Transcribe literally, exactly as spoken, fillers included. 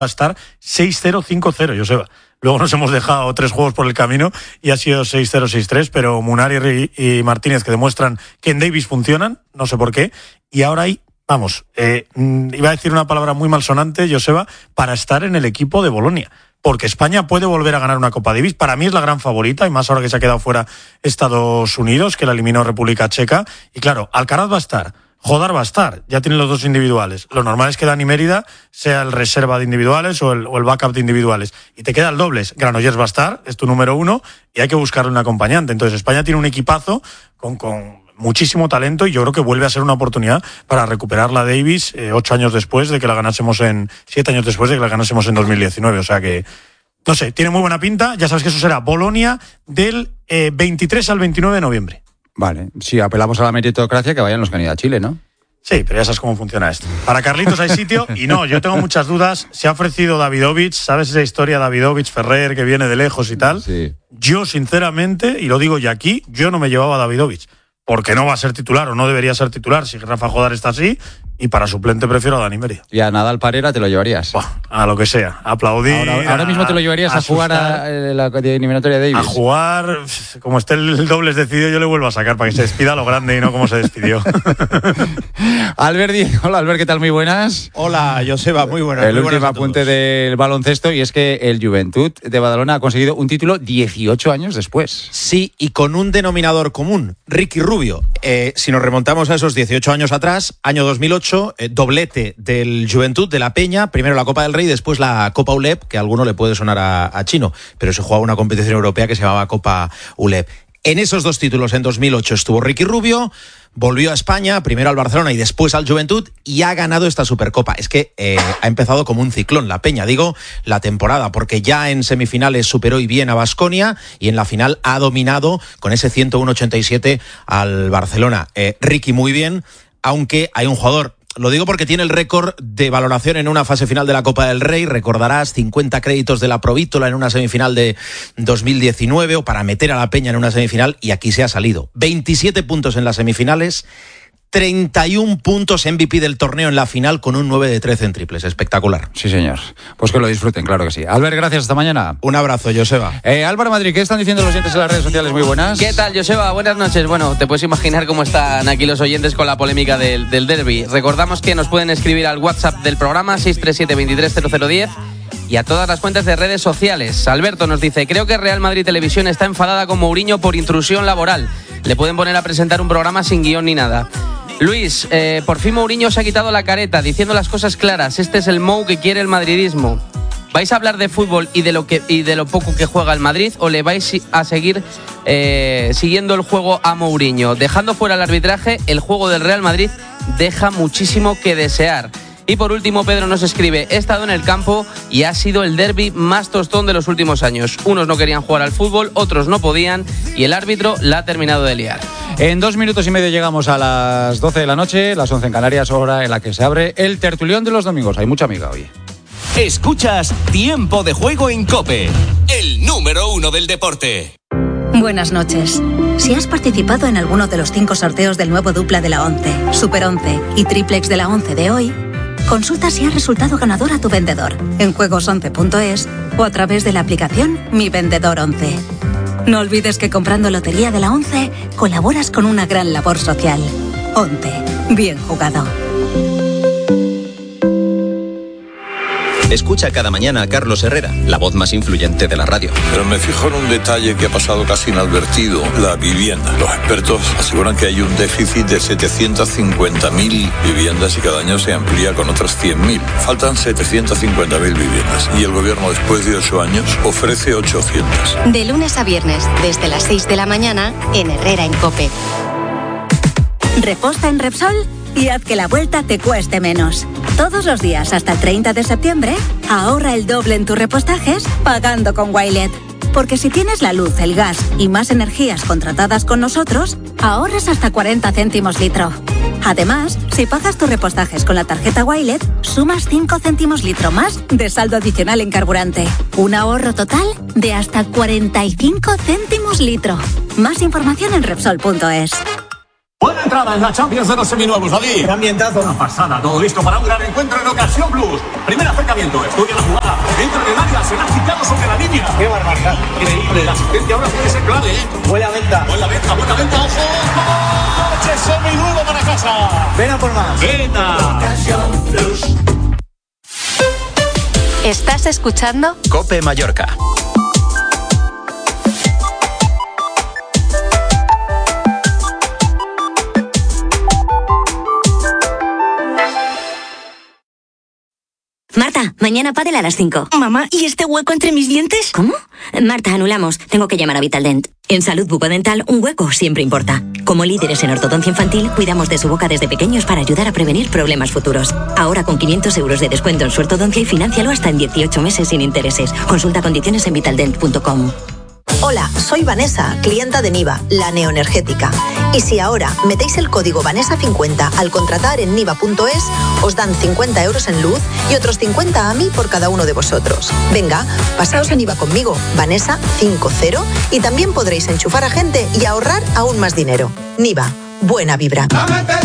a estar seis cero cinco cero, Joseba. Luego nos hemos dejado tres juegos por el camino y ha sido seis cero seis tres, pero Munari y Martínez que demuestran que en Davis funcionan, no sé por qué, y ahora hay, vamos, eh, iba a decir una palabra muy malsonante, Joseba, para estar en el equipo de Bolonia. Porque España puede volver a ganar una Copa Davis. Para mí es la gran favorita, y más ahora que se ha quedado fuera Estados Unidos, que la eliminó República Checa. Y claro, Alcaraz va a estar, Jodar va a estar, ya tienen los dos individuales. Lo normal es que Dani Mérida sea el reserva de individuales o el, o el backup de individuales. Y te queda el dobles. Granollers va a estar, es tu número uno, y hay que buscarle un acompañante. Entonces España tiene un equipazo con... con muchísimo talento, y yo creo que vuelve a ser una oportunidad para recuperar la Davis eh, ocho años después de que la ganásemos en siete años después de que la ganásemos en dos mil diecinueve. O sea que, no sé, tiene muy buena pinta. Ya sabes que eso será Bolonia del eh, veintitrés al veintinueve de noviembre. Vale, si apelamos a la meritocracia, que vayan los que han ido a Chile, ¿no? Sí, pero ya sabes cómo funciona esto. Para Carlitos hay sitio, y no, yo tengo muchas dudas. Se ha ofrecido Davidovich, ¿sabes esa historia de Davidovich, Ferrer, que viene de lejos y tal? Sí. Yo, sinceramente, y lo digo ya aquí, yo no me llevaba a Davidovich. Porque no va a ser titular o no debería ser titular si Rafa Jodar está así, y para suplente prefiero a Dani Mérida. ¿Y a Nadal Parera te lo llevarías? Buah, a lo que sea, aplaudir. Ahora, ahora mismo te lo llevarías a, a jugar a, a la eliminatoria de Davis. A jugar, como esté el dobles decidido, yo le vuelvo a sacar para que se despida a lo grande y no como se despidió. Albert Díez, hola Albert, ¿qué tal? Muy buenas. Hola Joseba, muy buenas. El muy último buenas apunte del baloncesto, y es que el Juventud de Badalona ha conseguido un título dieciocho años después. Sí, y con un denominador común, Ricky Rubio. Eh, si nos remontamos a esos dieciocho años atrás, año dos mil ocho, eh, doblete del Juventud de la Peña, primero la Copa del Rey, después la Copa U L E P, que a alguno le puede sonar a, a chino, pero se jugaba una competición europea que se llamaba Copa U L E P. En esos dos títulos, en dos mil ocho, estuvo Ricky Rubio, volvió a España, primero al Barcelona y después al Juventud, y ha ganado esta Supercopa. Es que eh, ha empezado como un ciclón la Peña, digo, la temporada, porque ya en semifinales superó y bien a Baskonia, y en la final ha dominado con ese ciento uno ochenta y siete al Barcelona. Eh, Ricky muy bien, aunque hay un jugador... Lo digo porque tiene el récord de valoración en una fase final de la Copa del Rey. Recordarás, cincuenta créditos de la Provítola en una semifinal de dos mil diecinueve, o para meter a la Peña en una semifinal, y aquí se ha salido. veintisiete puntos en las semifinales, treinta y uno puntos M V P del torneo en la final, con un nueve de trece en triples. Espectacular. Sí, señor. Pues que lo disfruten, claro que sí. Albert, gracias. Hasta mañana. Un abrazo, Joseba. Eh, Álvaro Madrid, ¿qué están diciendo los oyentes en las redes sociales? Muy buenas. ¿Qué tal, Joseba? Buenas noches. Bueno, te puedes imaginar cómo están aquí los oyentes con la polémica del, del derbi. Recordamos que nos pueden escribir al WhatsApp del programa seis tres siete, veintitrés cero cero diez y a todas las cuentas de redes sociales. Alberto nos dice: creo que Real Madrid Televisión está enfadada con Mourinho por intrusión laboral. Le pueden poner a presentar un programa sin guión ni nada. Luis, eh, por fin Mourinho se ha quitado la careta, diciendo las cosas claras. Este es el Mou que quiere el madridismo. ¿Vais a hablar de fútbol y de lo que y de lo poco que juega el Madrid, o le vais a seguir eh, siguiendo el juego a Mourinho? Dejando fuera el arbitraje, el juego del Real Madrid deja muchísimo que desear. Y por último, Pedro nos escribe: he estado en el campo y ha sido el derbi más tostón de los últimos años. Unos no querían jugar al fútbol, otros no podían, y el árbitro la ha terminado de liar. En dos minutos y medio llegamos a las doce de la noche, las once en Canarias, hora en la que se abre el tertulión de los domingos. Hay mucha amiga hoy. Escuchas Tiempo de Juego en COPE, el número uno del deporte. Buenas noches. Si has participado en alguno de los cinco sorteos del nuevo dupla de la once, Super once y Triplex de la once de hoy, consulta si has resultado ganador a tu vendedor en juegos once punto es o a través de la aplicación Mi Vendedor once. No olvides que comprando Lotería de la once colaboras con una gran labor social. once. Bien jugado. Escucha cada mañana a Carlos Herrera, la voz más influyente de la radio. Pero me fijo en un detalle que ha pasado casi inadvertido: la vivienda. Los expertos aseguran que hay un déficit de setecientas cincuenta mil viviendas y cada año se amplía con otras cien mil. Faltan setecientas cincuenta mil viviendas y el gobierno, después de ocho años, ofrece ochocientas. De lunes a viernes, desde las seis de la mañana, en Herrera en COPE. Reposta en Repsol y haz que la vuelta te cueste menos. Todos los días hasta el treinta de septiembre, ahorra el doble en tus repostajes pagando con Wilet. Porque si tienes la luz, el gas y más energías contratadas con nosotros, ahorras hasta cuarenta céntimos litro. Además, si pagas tus repostajes con la tarjeta Wilet, sumas cinco céntimos litro más de saldo adicional en carburante. Un ahorro total de hasta cuarenta y cinco céntimos litro. Más información en Repsol punto es. Buena entrada en la Champions de los seminuevos, David. Qué ambientazo. Una pasada, todo listo para un gran encuentro en Ocasión Plus. Primer acercamiento, estudia la jugada. Entra en el área, se la ha quitado sobre la línea. Qué barbaridad. Increíble, la asistencia ahora puede ser clave, ¿eh? Buena venta. Buena venta, buena venta, ojo. Coche seminuevo para casa. Ven a por más. Venta. Ocasión Plus. ¿Estás escuchando? COPE Mallorca. Marta, mañana pádel a las cinco. Mamá, ¿y este hueco entre mis dientes? ¿Cómo? Marta, anulamos. Tengo que llamar a Vitaldent. En salud bucodental, un hueco siempre importa. Como líderes en ortodoncia infantil, cuidamos de su boca desde pequeños para ayudar a prevenir problemas futuros. Ahora con quinientos euros de descuento en su ortodoncia y financialo hasta en dieciocho meses sin intereses. Consulta condiciones en vitaldent punto com. Hola, soy Vanessa, clienta de Niva, la neoenergética. Y si ahora metéis el código Vanessa cincuenta al contratar en niva punto es, os dan cincuenta euros en luz y otros cincuenta a mí por cada uno de vosotros. Venga, pasaos a Niva conmigo, Vanessa cincuenta, y también podréis enchufar a gente y ahorrar aún más dinero. Niva, buena vibra.